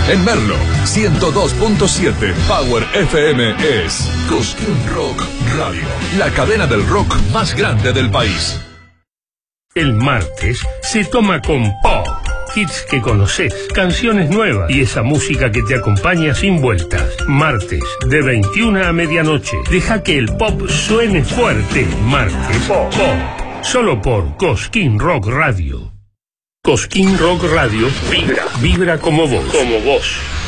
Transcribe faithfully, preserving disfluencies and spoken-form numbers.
En Merlo, ciento dos punto siete Power F M es Cosquín Rock Radio, la cadena del rock más grande del país. El martes se toma con pop. Hits que conoces, canciones nuevas y esa música que te acompaña sin vueltas. Martes, de veintiuna a medianoche. Deja que el pop suene fuerte. Martes, pop. pop. Solo por Cosquín Rock Radio. Cosquín Rock Radio vibra, vibra como vos. Como vos.